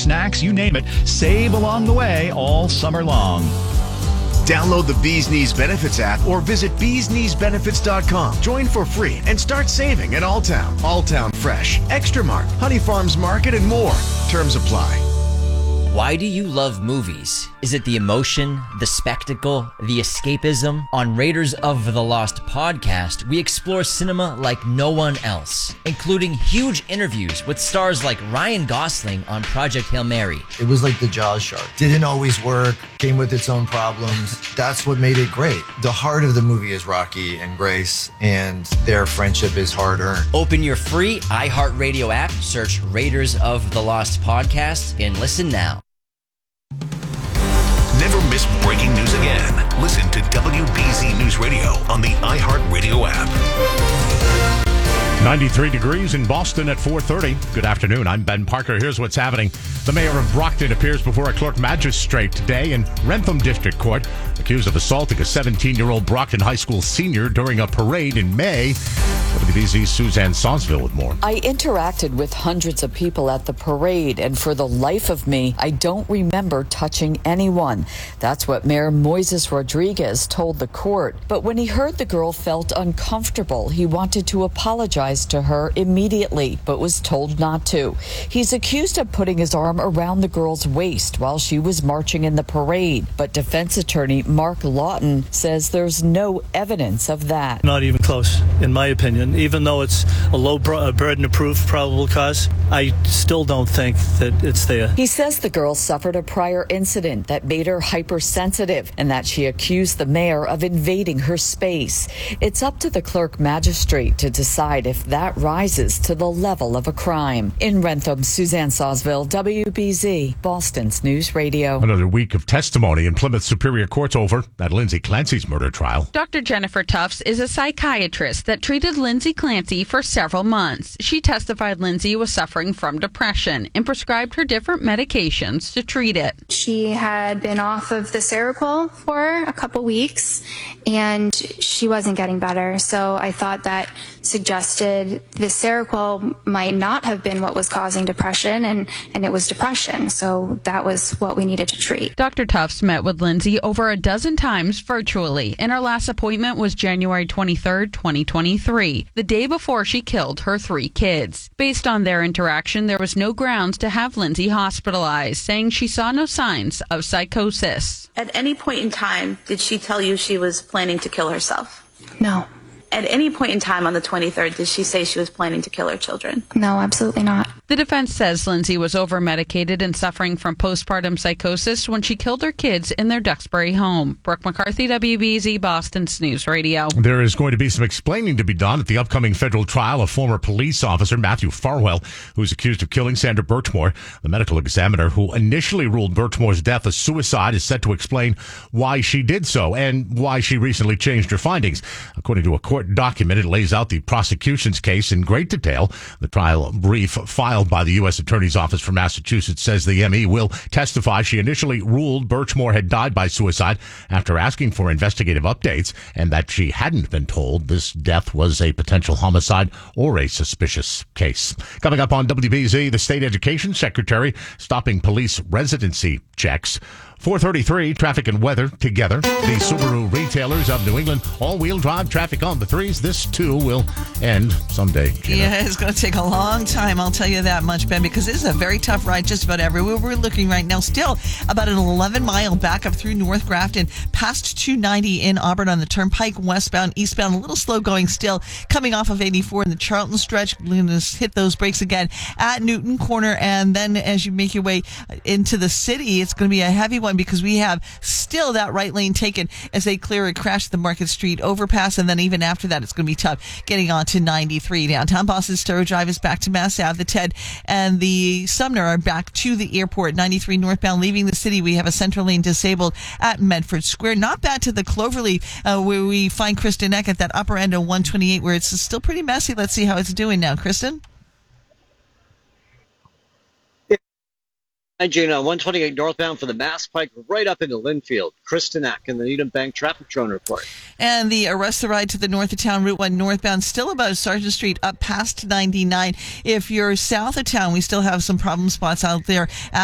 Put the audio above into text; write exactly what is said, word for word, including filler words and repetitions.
snacks, you name it. Save along the way all summer long. Download the Bees Knees Benefits app or visit bees knees benefits dot com. Join for free and start saving at Alltown, Alltown Fresh, Extra Mart, Honey Farms Market, and more. Terms apply. Why do you love movies? Is it the emotion, the spectacle, the escapism? On Raiders of the Lost podcast, we explore cinema like no one else, including huge interviews with stars like Ryan Gosling on Project Hail Mary. It was like the Jaws shark. Didn't always work, came with its own problems. That's what made it great. The heart of the movie is Rocky and Grace, and their friendship is hard-earned. Open your free iHeartRadio app, search Raiders of the Lost podcast, and listen now. Never miss breaking news again. Listen to W B Z News Radio on the iHeartRadio app. ninety-three degrees in Boston at four thirty. Good afternoon. I'm Ben Parker. Here's what's happening. The mayor of Brockton appears before a clerk magistrate today in Rentham District Court, accused of assaulting a seventeen-year-old Brockton High School senior during a parade in May. W B Z's Suzanne Sonsville with more. I interacted with hundreds of people at the parade, and for the life of me, I don't remember touching anyone. That's what Mayor Moises Rodriguez told the court. But when he heard the girl felt uncomfortable, he wanted to apologize to her immediately, but was told not to. He's accused of putting his arm around the girl's waist while she was marching in the parade. But defense attorney Mark Lawton says there's no evidence of that. Not even close, in my opinion. Even though it's a low bur- burden of proof, probable cause, I still don't think that it's there. He says the girl suffered a prior incident that made her hypersensitive and that she accused the mayor of invading her space. It's up to the clerk magistrate to decide if that rises to the level of a crime. In Rentham, Suzanne Sonsville, W B Z, Boston's News Radio. Another week of testimony in Plymouth Superior Court's over at Lindsay Clancy's murder trial. Doctor Jennifer Tufts is a psychiatrist that treated Lindsay Clancy for several months. She testified Lindsay was suffering from depression and prescribed her different medications to treat it. She had been off of the Seroquel for a couple weeks and she wasn't getting better. So I thought that suggested the Seroquel might not have been what was causing depression, and, and it was depression. So that was what we needed to treat. Doctor Tufts met with Lindsay over a dozen times virtually, and her last appointment was January twenty-third, twenty twenty-three, the day before she killed her three kids. Based on their interaction, there was no grounds to have Lindsay hospitalized, saying she saw no signs of psychosis. At any point in time, did she tell you she was planning to kill herself? No. At any point in time on the twenty-third, did she say she was planning to kill her children? No, absolutely not. The defense says Lindsay was over-medicated and suffering from postpartum psychosis when she killed her kids in their Duxbury home. Brooke McCarthy, W B Z, Boston's News Radio. There is going to be some explaining to be done at the upcoming federal trial of former police officer Matthew Farwell, who's accused of killing Sandra Birchmore. The medical examiner who initially ruled Birchmore's death a suicide is set to explain why she did so and why she recently changed her findings. According to a court document, it lays out the prosecution's case in great detail. The trial brief filed by the U S Attorney's Office for Massachusetts says the M E will testify she initially ruled Birchmore had died by suicide after asking for investigative updates, and that she hadn't been told this death was a potential homicide or a suspicious case. Coming up on W B Z, the state education secretary stopping police residency checks. four thirty-three, traffic and weather together. The Subaru retailers of New England, all-wheel drive traffic on the threes. This, too, will end someday. Gina. Yeah, it's going to take a long time, I'll tell you that much, Ben, because this is a very tough ride just about everywhere. We're looking right now still about an eleven-mile backup through North Grafton, past two ninety in Auburn on the Turnpike, westbound, eastbound, a little slow going still, coming off of eighty-four in the Charlton stretch. Going to hit those brakes again at Newton Corner, and then as you make your way into the city, it's going to be a heavy one because we have still that right lane taken as they clear and crash the Market Street overpass, and then even after that it's going to be tough getting on to ninety-three. Downtown Boston Stowe Drive is back to Mass Ave. The Ted and the Sumner are back to the airport. ninety-three northbound leaving the city, we have a central lane disabled at Medford Square. Not bad to the Cloverleaf uh, where we find Kristen Eck at that upper end of one twenty-eight where it's still pretty messy. Let's see how it's doing now. Kristen? Hi, Gina. one twenty-eight northbound for the Mass Pike, right up into Linfield. Kristen Eck in the Needham Bank Traffic Drone Report. And the arrest the ride to the north of town, Route one northbound, still about Sergeant Street up past ninety-nine. If you're south of town, we still have some problem spots out there.